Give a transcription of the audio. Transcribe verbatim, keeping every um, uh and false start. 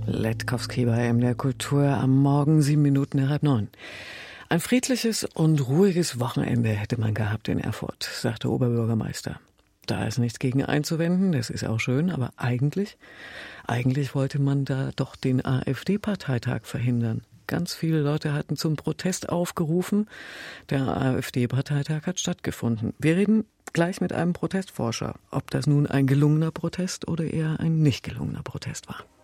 Letkowski bei M D R Kultur am Morgen, sieben Minuten nach halb neun. Ein friedliches und ruhiges Wochenende hätte man gehabt in Erfurt, sagte Oberbürgermeister. Da ist nichts gegen einzuwenden, das ist auch schön, aber eigentlich, eigentlich wollte man da doch den AfD-Parteitag verhindern. Ganz viele Leute hatten zum Protest aufgerufen. Der AfD-Parteitag hat stattgefunden. Wir reden gleich mit einem Protestforscher, ob das nun ein gelungener Protest oder eher ein nicht gelungener Protest war.